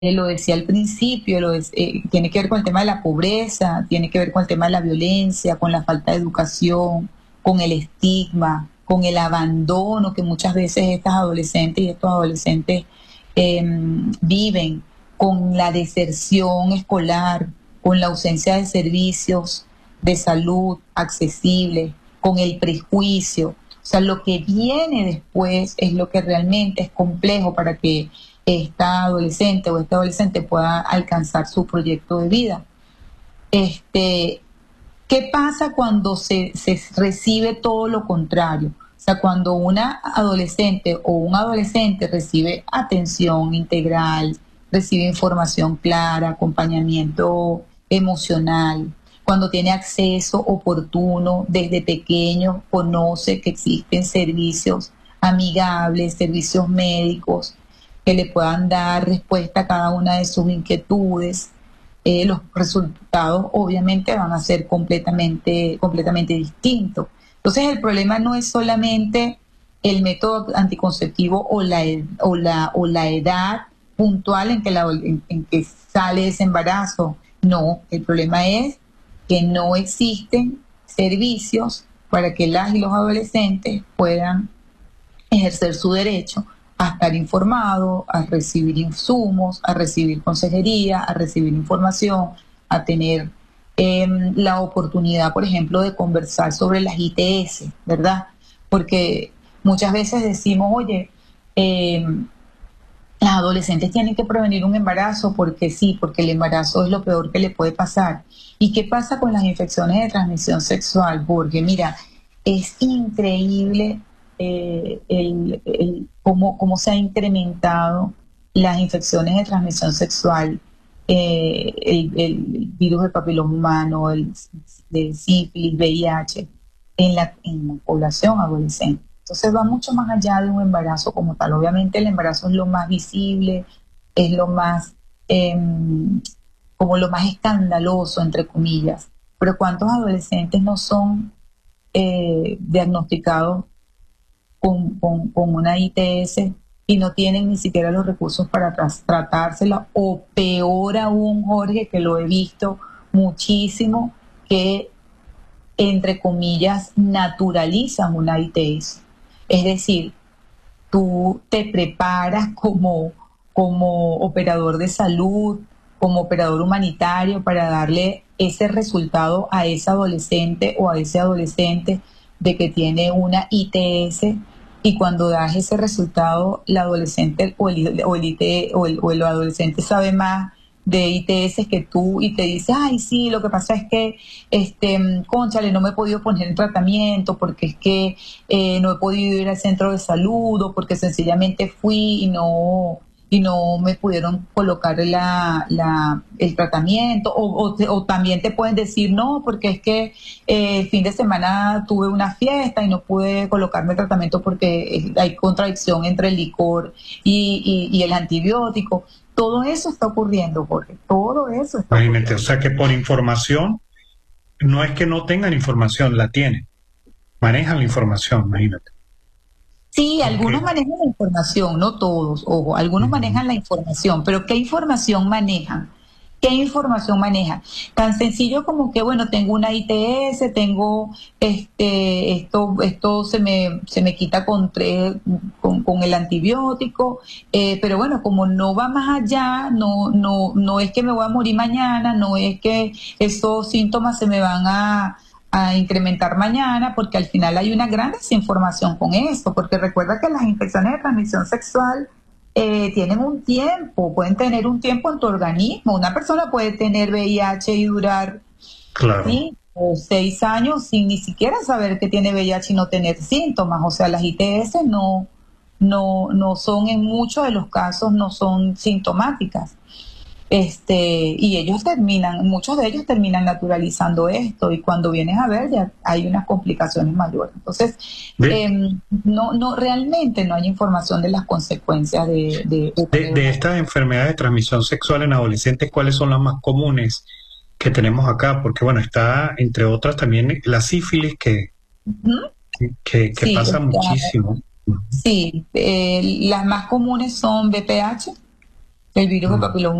lo decía al principio, tiene que ver con el tema de la pobreza, tiene que ver con el tema de la violencia, con la falta de educación, con el estigma, con el abandono que muchas veces estas adolescentes y estos adolescentes viven, con la deserción escolar, con la ausencia de servicios de salud accesibles, con el prejuicio. O sea, lo que viene después es lo que realmente es complejo para que esta adolescente o este adolescente pueda alcanzar su proyecto de vida. ¿Qué pasa cuando se recibe todo lo contrario? O sea, cuando una adolescente o un adolescente recibe atención integral, recibe información clara, acompañamiento emocional, cuando tiene acceso oportuno desde pequeño, conoce que existen servicios amigables, servicios médicos que le puedan dar respuesta a cada una de sus inquietudes, los resultados obviamente van a ser completamente distintos. Entonces el problema no es solamente el método anticonceptivo o la edad puntual en que sale ese embarazo. No, el problema es que no existen servicios para que las y los adolescentes puedan ejercer su derecho a estar informado, a recibir insumos, a recibir consejería, a recibir información, a tener la oportunidad, por ejemplo, de conversar sobre las ITS, ¿verdad? Porque muchas veces decimos, oye, las adolescentes tienen que prevenir un embarazo porque sí, porque el embarazo es lo peor que le puede pasar. ¿Y qué pasa con las infecciones de transmisión sexual? Porque mira, es increíble cómo se ha incrementado las infecciones de transmisión sexual, el virus del papiloma humano, el sífilis, VIH, en la población adolescente. Entonces va mucho más allá de un embarazo como tal. Obviamente el embarazo es lo más visible, es lo más, como lo más escandaloso, entre comillas. Pero ¿cuántos adolescentes no son diagnosticados con una ITS y no tienen ni siquiera los recursos para tratársela? O peor aún, Jorge, que lo he visto muchísimo, que entre comillas naturalizan una ITS. Es decir, tú te preparas como operador de salud, como operador humanitario para darle ese resultado a esa adolescente o a ese adolescente de que tiene una ITS, y cuando das ese resultado, la adolescente o el adolescente sabe más de ITS que tú y te dice, ay, sí, lo que pasa es que, cónchale, no me he podido poner en tratamiento porque es que no he podido ir al centro de salud, o porque sencillamente fui y no me pudieron colocar el tratamiento, o también te pueden decir, no, porque es que el fin de semana tuve una fiesta y no pude colocarme el tratamiento porque hay contradicción entre el licor y el antibiótico. Todo eso está ocurriendo, Jorge, todo eso está Imagínate, ocurriendo. o sea que por información, no es que no tengan información, la tienen, manejan la información, imagínate. Sí, algunos Porque, manejan la información, no todos, ojo, algunos ujú. manejan la información, pero ¿qué información manejan? ¿Qué información manejan? Tan sencillo como que, bueno, tengo una ITS, tengo esto se me quita con el antibiótico, pero bueno, como no va más allá, no es que me voy a morir mañana, no es que esos síntomas se me van a incrementar mañana, porque al final hay una gran desinformación con esto, porque recuerda que las infecciones de transmisión sexual tienen un tiempo, pueden tener un tiempo en tu organismo. Una persona puede tener VIH y durar Claro. 5 o 6 años sin ni siquiera saber que tiene VIH y no tener síntomas. O sea, las ITS no son, en muchos de los casos, no son sintomáticas. Y muchos de ellos terminan naturalizando esto, y cuando vienes a ver ya hay unas complicaciones mayores. Entonces, De, realmente no hay información de las consecuencias de tener de una. estas enfermedades de transmisión sexual en adolescentes, ¿cuáles son las más comunes que tenemos acá? Porque bueno, está entre otras también la sífilis Ujú. que Sí, pasa muchísimo. sí, las más comunes son BPH, El virus del Mm. papiloma